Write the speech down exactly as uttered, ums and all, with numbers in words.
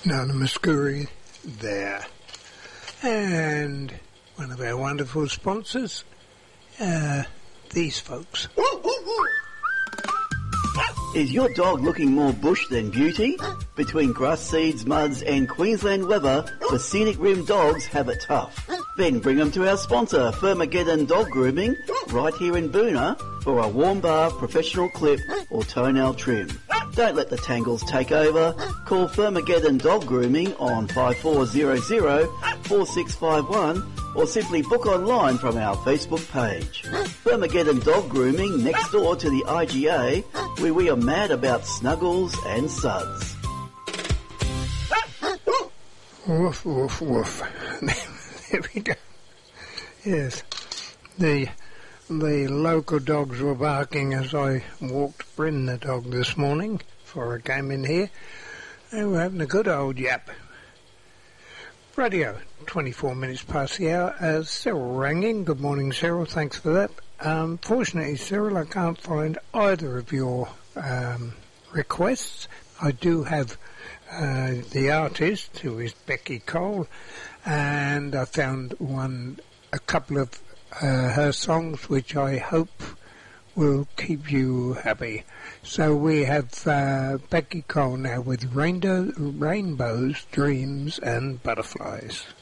Nana Muscuri there. And one of our wonderful sponsors, uh, these folks. Is your dog looking more bush than beauty? Between grass seeds, muds and Queensland weather, the Scenic Rim dogs have it tough. Then bring them to our sponsor, Firmageddon Dog Grooming, right here in Boona, for a warm bath, professional clip or toenail trim. Don't let the tangles take over. Call Firmageddon Dog Grooming on five four zero zero, four six five one or simply book online from our Facebook page. Firmageddon Dog Grooming next door to the I G A, where we are mad about snuggles and suds. Woof, woof, woof. There we go. Yes, the the local dogs were barking as I walked Bryn the dog this morning before I came in here. They were having a good old yap. Radio, twenty-four minutes past the hour. As Cyril rang in. Good morning, Cyril. Thanks for that. Um, fortunately, Cyril, I can't find either of your um, requests. I do have uh, the artist, who is Becky Cole, and I found one, a couple of uh, her songs, which I hope will keep you happy. So we have uh, Becky Cole now with Rainbow, Rainbows, Dreams and Butterflies.